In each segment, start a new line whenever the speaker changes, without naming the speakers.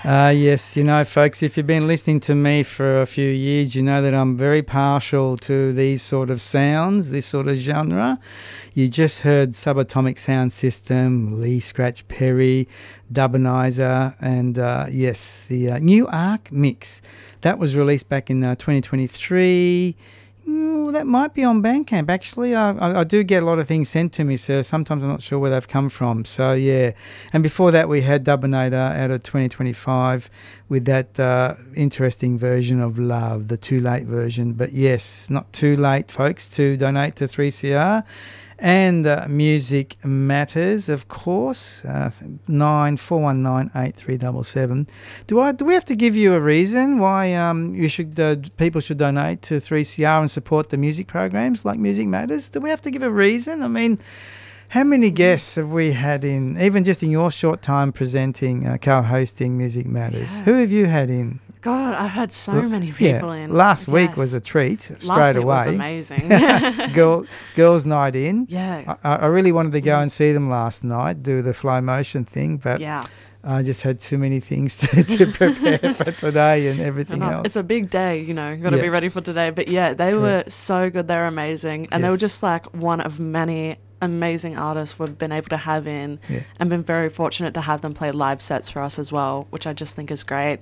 Yes, folks, if you've been listening to me for a few years, you know that I'm very partial to these sort of sounds, this sort of genre. You just heard Subatomic Sound System, Lee Scratch Perry, Dubonizer, and yes, the new Arc mix. That was released back in 2023. That might be on Bandcamp, actually. I do get a lot of things sent to me, so sometimes I'm not sure where they've come from. So, yeah. And before that, we had Dubinator out of 2025 with that interesting version of Love, the Too Late version. But, yes, not too late, folks, to donate to 3CR. And Music Matters, of course, 94198377. Do we have to give you a reason why people should donate to 3CR and support the music programs like Music Matters? Do we have to give a reason? I mean, how many guests have we had in, even just in your short time presenting, co-hosting Music Matters? Yeah. Who have you had in?
God, I've had so many people in.
Last week was a treat, straight away.
Last week was amazing.
Girls' night in.
Yeah.
I really wanted to go and see them last night, do the Fly Motion thing, but
yeah.
I just had too many things to prepare for today and everything else.
It's a big day, got to be ready for today. But yeah, they were so good. They were amazing. And they were just like one of many amazing artists we've been able to have in and been very fortunate to have them play live sets for us as well, which I just think is great.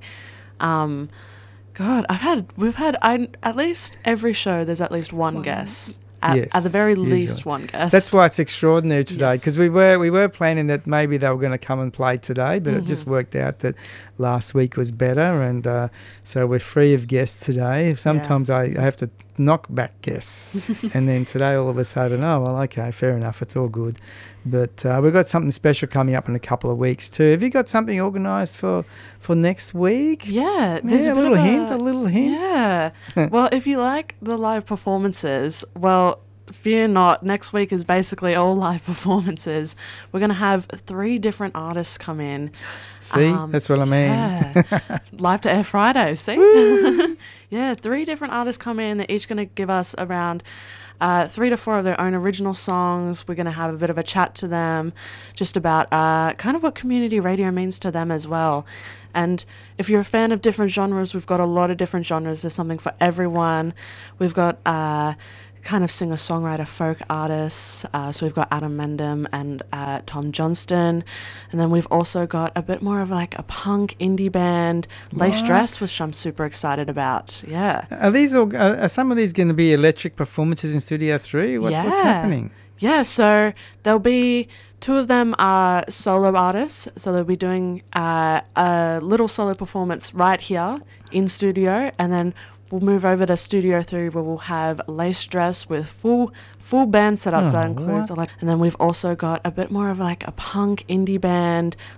God, we've had at least every show there's at least one guest. At the very least one guest.
That's why it's extraordinary today, because we were planning that maybe they were going to come and play today, but it just worked out that last week was better, and so we're free of guests today. Sometimes I have to knock back guests, and then today all of a sudden, oh well, okay, fair enough, it's all good. But we've got something special coming up in a couple of weeks too. Have you got something organised for next week?
Yeah, there's
a little hint.
Yeah. Well, if you like the live performances, well, fear not. Next week is basically all live performances. We're going to have 3 different artists come in.
See, that's what I mean.
Yeah. Live to Air Friday, see? Yeah, 3 different artists come in. They're each going to give us around 3 to 4 of their own original songs. We're going to have a bit of a chat to them just about kind of what community radio means to them as well. And if you're a fan of different genres, we've got a lot of different genres. There's something for everyone. We've got kind of singer-songwriter folk artists. So we've got Adam Mendham and Tom Johnston. And then we've also got a bit more of like a punk indie band, Lace Dress, which I'm super excited about. Yeah.
Are some of these going to be electric performances in Studio 3? What's happening?
Yeah, so there'll be 2 of them are solo artists. So they'll be doing a little solo performance right here in studio, and then we'll move over to Studio 3 where we'll have Lace Dress with full band setup. So that includes and then we've also got a bit more of like a punk indie band,